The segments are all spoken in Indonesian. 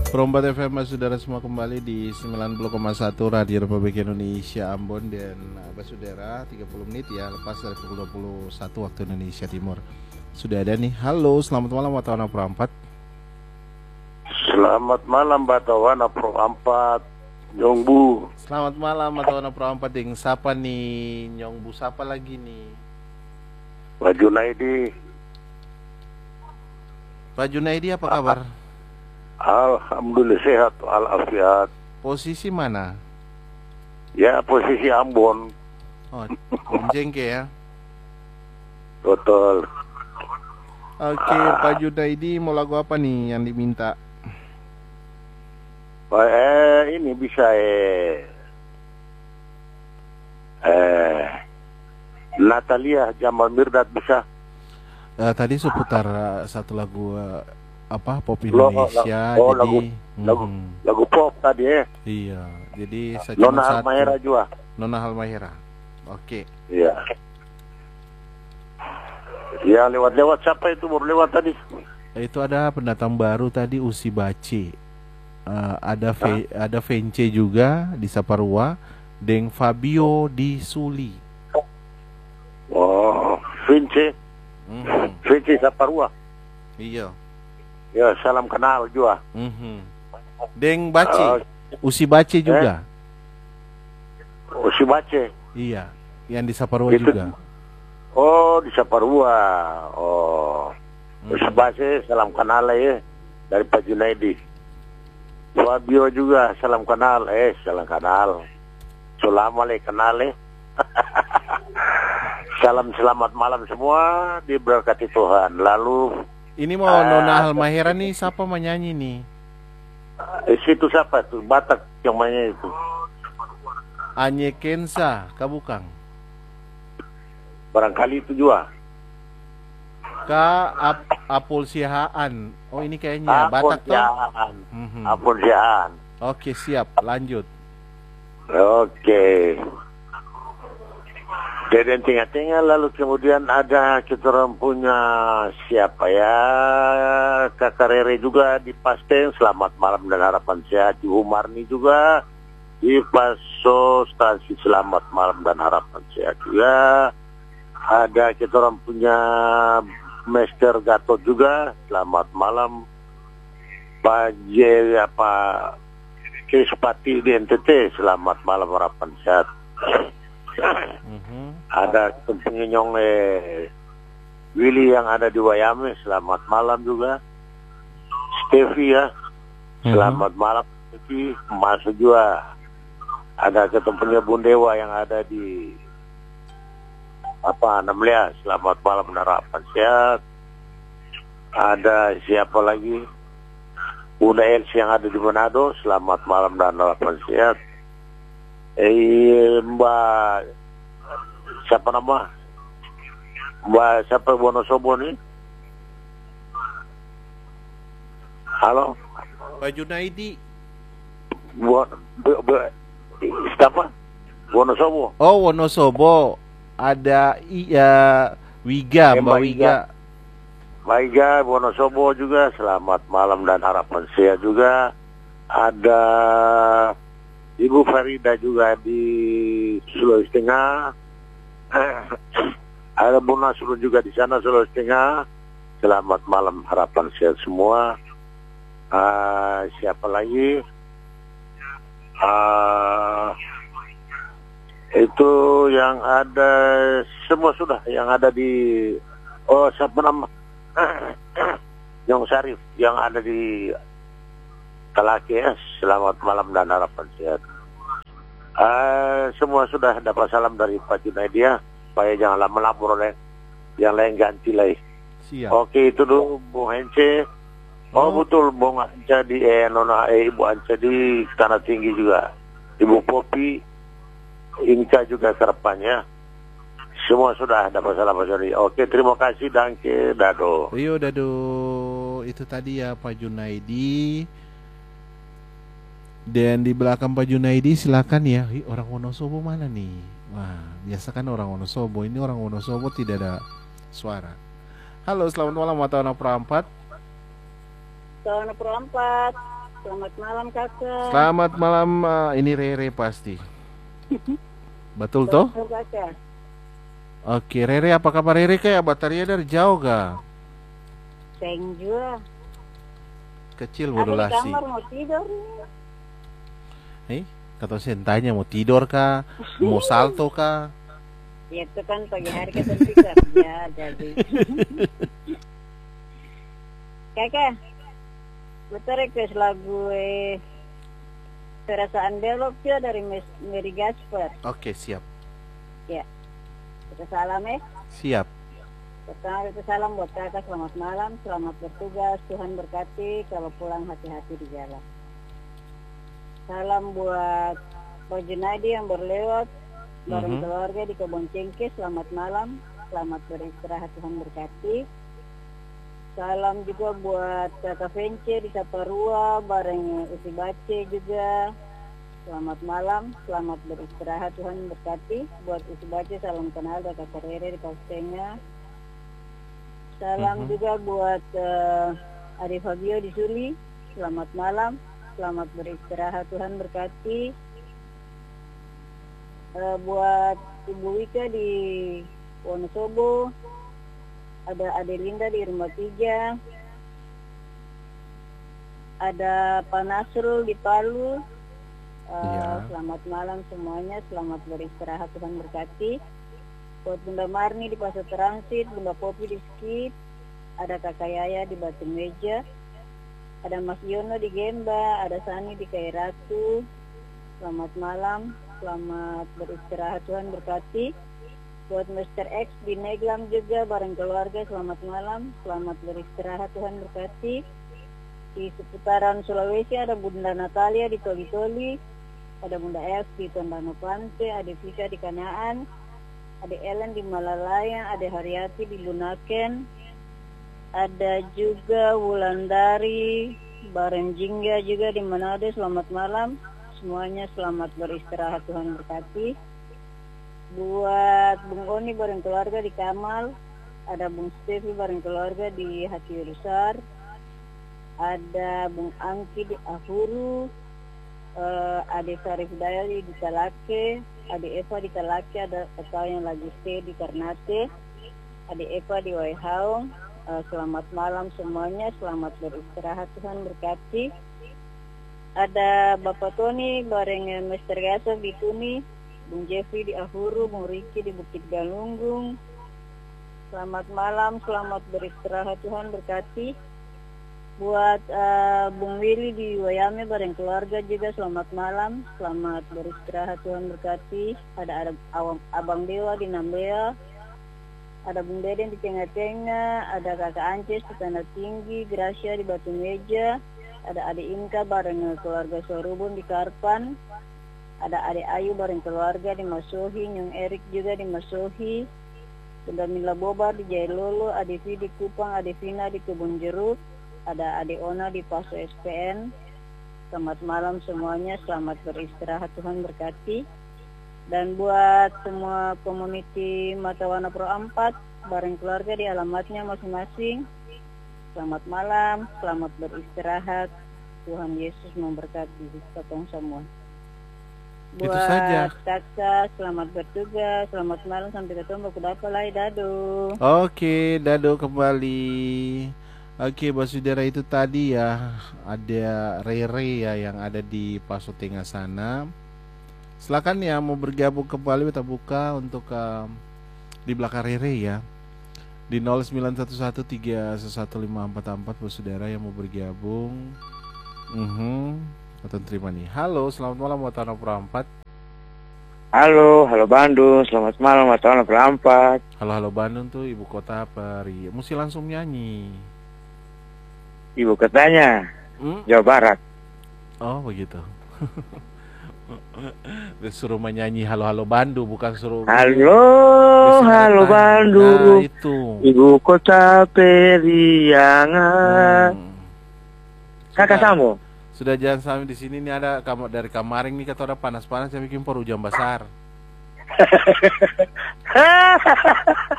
Perombat FM, saudara semua, kembali di 90,1 Radio Republik Indonesia Ambon. Dan saudara, 30 menit ya lepas dari pukul 21 waktu Indonesia Timur. Sudah ada nih. Halo, selamat malam Watawan Perompat. Selamat malam Watawan Perompat, Nyongbu. Selamat malam Watawan Perompat. Ding siapa nih? Nyongbu siapa lagi nih? Pak Junaidi. Pak Junaidi, apa kabar? Alhamdulillah sehat walafiat. Posisi mana? Ya, posisi Ambon. Oh, Bonjengke ya. Betul. Oke, Pak Junaidi mau lagu apa nih yang diminta? Ini bisa Natalia Jamal Mirdad bisa. Tadi seputar satu lagu pop Indonesia. Lagu pop tadi ya. Iya, jadi saya Nona Halmahera juga. Nona Halmahera. Oke. Iya. Ya, lewat-lewat siapa itu baru lewat tadi? Itu ada pendatang baru tadi, Usi Bace. Ada Vence juga di Saparua, Deng Fabio di Suli. Oh, Vence. Vence Saparua. Iya. Ya, salam kenal juga. Deng Bace, Usi Bace juga. Usi Bace. Iya, yang di Saparua itu juga. Oh, di Saparua. Oh, Usi Bace salam kenal ya dari Pak Junaidi. Fabio juga salam kenal. Salam kenal. Assalamualaikum kenal Salam selamat malam semua, diberkati Tuhan. Lalu ini mau Nona Halmahera nih, siapa menyanyi nih? Situ siapa tuh? Batak yang mainnya itu. Anye Kensa, Kabukang. Barangkali itu juga. Apul Sihaan. Oh, ini kayaknya Batak tuh. Apul Sihaan. Oke, siap. Lanjut. Oke. Deden Tengah-Tengah, lalu kemudian ada kita orang punya siapa ya, Kakak Rere juga di Pasteng, selamat malam dan harapan sehat. Di Umarni juga di Paso Stasi, selamat malam dan harapan sehat juga. Ada kita orang punya Master Gatot juga, selamat malam. Pak Krispati di NTT, selamat malam harapan sehat. Ada penyenyong Willy yang ada di Wayame, selamat malam juga. Stevie ya, selamat malam Stevie. Masuk juga. Ada ketemunya Bundewa yang ada di namanya, selamat malam harapan sehat. Ada siapa lagi? Bunda Elsie yang ada di Manado, selamat malam dan harapan sehat. Mbak siapa nama? Mbak siapa Wonosobo nih? Halo? Pak Junaidi. Siapa? Wonosobo. Oh, Wonosobo. Ada Wiga, Mbak Wiga. Mbak Wiga, Wonosobo juga, selamat malam dan harapan sehat juga. Ada Ibu Farida juga di Sulawesi Tengah. Ada Bu Nasrul juga di sana Sulawesi Tengah. Selamat malam, harapan sehat semua. Siapa lagi? Itu yang ada semua sudah, yang ada di siapa nama? Yang Syarif yang ada di Kalaki ya. Selamat malam dan harapan sehat. Semua sudah dapat salam dari Pak Junaidi ya. Supaya jangan lama-lama oleh yang lain ganti lagi. Siap. Oke, itu dulu Bung Hence. Betul Bung Anca di Nona Ibu Anca di Tanah Tinggi juga. Ibu Popi, Inka juga kedepannya. Semua sudah dapat salam dari. Oke, terima kasih, danke, dado. Yo, dado. Itu tadi ya Pak Junaidi. Dan di belakang Pak Junaidi silakan ya. Orang Wonosobo mana nih? Wah, biasa kan orang Wonosobo. Ini orang Wonosobo tidak ada suara. Halo, selamat malam Watawan Perompat. Watawan Perompat. Selamat malam kakak. Selamat malam, ini Rere pasti. Betul toh? Betul kakak. Oke, Rere, apa kabar Rere? Kayak bataria dari jauh ga? Seng juga. Kecil Ada di modulasi. kamar mau tidur nih. Kata sentanya mau tidur kah? Mau salto kah? Ya itu kan pagi hari kita kerja jadi. Kakak, betul request lagu Perasaan Belok ya dari Mary Gasper. Oke, siap. Ya, kita salam Siap. Pertama kita salam buat kakak, selamat malam, selamat bertugas, Tuhan berkati, kalau pulang hati-hati di jalan. Salam buat Pak Junaidi yang berlewat bareng keluarga di Kebon Cengkeh, selamat malam, selamat beristirahat, Tuhan berkati. Salam juga buat kakak Vence di Saparua bareng Usi Bace juga, selamat malam, selamat beristirahat, Tuhan berkati. Buat Usi Bace salam kenal dari kakak Rere di Paustengah. Salam juga buat Adi Fabio di Suli, selamat malam, selamat beristirahat, Tuhan berkati. Buat Ibu Wika di Wonosobo, ada Adelinda di Rumah 3, ada Pak Nasrul di Palu. Selamat malam semuanya, selamat beristirahat, Tuhan berkati. Buat Bunda Marni di Pasar Transit, Bunda Popi di Skip, ada Kakak Yaya di Batu Meja, ada Mas Yono di Gemba, ada Sani di Kairatu. Selamat malam, selamat beristirahat, Tuhan berkati. Buat Mr. X di Neglam juga bareng keluarga, selamat malam, selamat beristirahat, Tuhan berkati. Di seputaran Sulawesi ada Bunda Natalia di Toli-Toli, ada Bunda F di Tondano Pante, ada Vika di Kanaan, ada Ellen di Malalaya, ada Haryati di Bunaken, ada juga Wulandari bareng Jingga juga di Manado. Selamat malam semuanya, selamat beristirahat, Tuhan berkati. Buat Bung Oni bareng keluarga di Kamal, ada Bung Stevi bareng keluarga di Hati Rusar, ada Bung Angki di Ahuru, ada Sarif Dayali di Talake, ada Eva di Talake, ada atau yang lagi stay di Ternate, ada Eva di Waihaung. Selamat malam semuanya, selamat beristirahat, Tuhan berkati. Ada Bapak Tony bareng Mr. Gaso di Tuni, Bung Jeffrey di Ahuru, Bung Riki di Bukit Galunggung. Selamat malam, selamat beristirahat, Tuhan berkati. Buat Bung Willy di Wayame bareng keluarga juga, selamat malam, selamat beristirahat, Tuhan berkati. Ada Abang Dewa di Nambea, ada Bung Deden di Tengah-Tengah, ada Kakak Ances di Tanah Tinggi, Gracia di Batu Meja, ada Ade Inka bareng keluarga Sorubun di Karpan, ada Ade Ayu bareng keluarga di Masohi, Nyong Erik juga di Masohi, Bunda Mila Bobar di Jailolo, Ade Vi di Kupang, Ade Vina di Kebun Jeruk, ada Ade Ona di Paso SPN. Selamat malam semuanya, selamat beristirahat, Tuhan berkati. Dan buat semua community Matawana Pro 4 bareng keluarga di alamatnya masing-masing, selamat malam, selamat beristirahat, Tuhan Yesus memberkati kita semua. Itu saja. Buat kakak, selamat bertugas, selamat malam, sampai ketemu lagi, dado. Oke, dado kembali. Oke, saudara, itu tadi ya, ada Rere ya yang ada di Paso Tengah sana. Silakan ya, mau bergabung kembali kita buka untuk di belakang Rere ya, di 0911311544 saudara yang mau bergabung. Atau terima nih. Halo, selamat malam Matawana Pro 4. Halo Bandung, selamat malam Matawana Pro 4. Halo Bandung tuh ibu kota apa? Mesti langsung nyanyi. Ibu kotanya Jawa Barat. Oh begitu. Disuruh menyanyi halo Bandung, bukan suruh halo Bandung. Nah, itu ibu kota periangan. Kakak Samo. Sudah jangan sampai di sini nih, ada dari Kamaring nih kata orang panas-panas yang bikin hujan besar.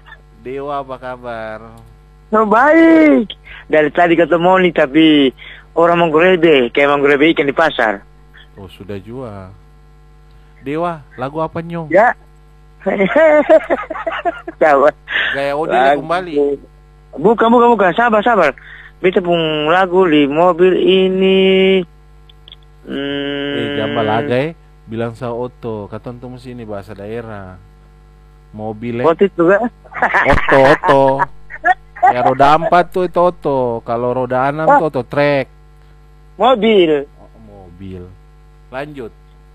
Dewa apa kabar? Baik. Dari tadi ketemu nih tapi orang menggrebe, kayak menggrebe ikan di pasar. Oh, sudah jual. Dewa, lagu apa nyong? Ya. Sabar. Gaya Odile kembali. Bukan. Sabar. Beta pun lagu di mobil ini. Jamba lagai bilang sa oto, katonto sini bahasa daerah. Mobil Otis juga. oto. Ya roda 4 tuh itu oto, kalau roda 6 tuh oto trek. Mobil. Mobil. Lanjut.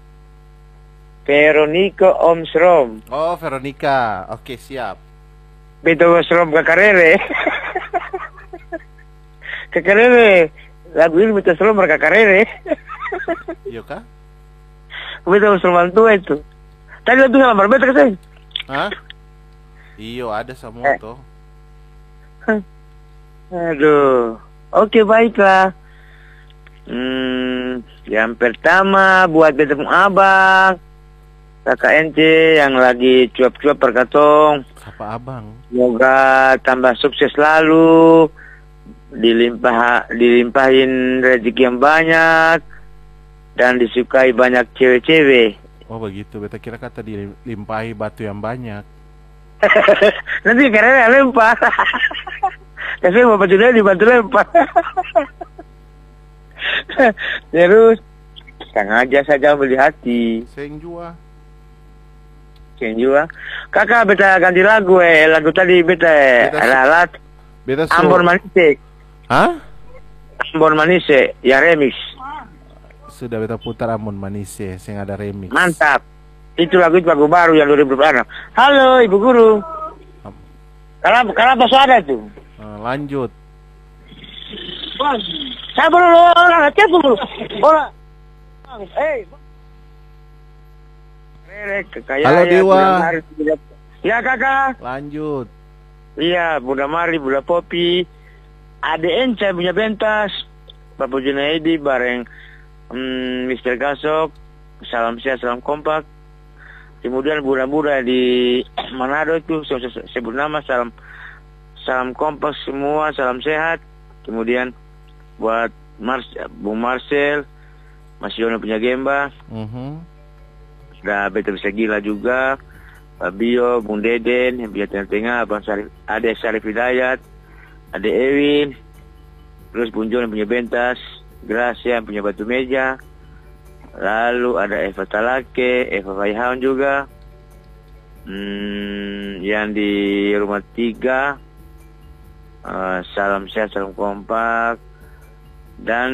Veronica Omstrom. Oh, Veronica. Oke, siap. Beta Omstrom Kakarere. Kakarere. Lagu ini Beta Omstrom Kakarere. Iya kah? Beta Omstrom tua itu. Tadi lagu sama Beta kesini. Hah? Iyo, ada sama tuh. Aduh. Oke, baiklah. Yang pertama buat beta pun abang kakak ente yang lagi cuap-cuap perkatong. Siapa abang? Semoga tambah sukses selalu, dilimpahin rezeki yang banyak dan disukai banyak cewek-cewek. Oh begitu, beta kira kata dilimpahi batu yang banyak. Nanti karena lempar. Kasih bapak juga dibantu lempar. Terus sengaja saja beli hati. Seng jua. Kakak beta ganti lagu lagu tadi beta alat Beta Ambon Manise. Hah? Ambon Manise ya remix. Sudah beta putar Ambon Manise, sing ada remix. Mantap. Itu lagu baru yang 2026. Halo Ibu Guru. Kenapa suara tuh? Lanjut. Sabar dulu, orang ngecek dulu. Orang. Halo Dewa. Ya kakak. Lanjut. Iya, Bunda Mari, Bunda Popi. Ade Enca punya pentas. Bapak Junaidi bareng Mr. Gasok. Salam sehat, salam kompak. Kemudian Bunda-Bunda di Manado itu sebut nama, salam kompak semua, salam sehat. Kemudian buat Bung Marcel, Mas Yono punya Gemba. Sudah beta bisa gila juga. Fabio, Bung Deden yang punya tengah-tengah, Abang Sarif, Ade Sarif Hidayat, Ade Ewin, terus Bung Jon yang punya pentas, Gracia yang punya batu meja. Lalu ada Eva Talake, Eva Faihaun juga. Yang di rumah 3. Salam sehat, salam kompak. Dan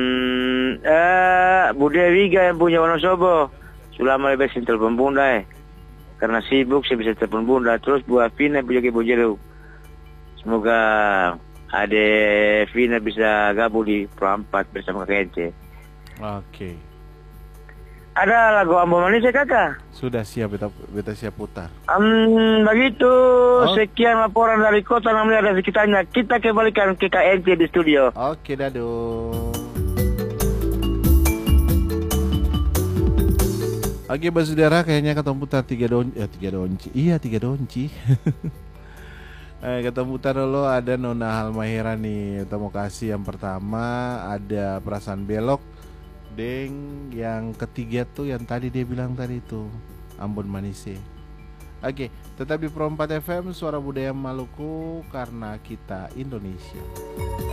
Bude Wiga yang punya Wonosobo. Sulama lebih sing telepon bunda karena sibuk saya bisa telepon bunda. Terus buat Vina yang punya Kebojero. Semoga Ade Vina bisa gabung di Pro 4 bersama kakak Ence. Oke. Ada lagu Ambon Manise kakak? Sudah siap, beta siap putar. Begitu. Sekian laporan dari kota Namlia dan sekitarnya. Kita kembalikan ke KNC di studio. Oke, dado. Oke, saudara, kayaknya ketemu putar 3 donci. Iya, 3 donci. Ketemu putar dulu, ada Nona Halmahera nih. Kita mau kasih yang pertama, ada Perasaan Belok. Deng, yang ketiga tuh yang tadi dia bilang tadi tuh Ambon Manise. Oke, tetap di Pro 4 FM, suara budaya Maluku, karena kita Indonesia.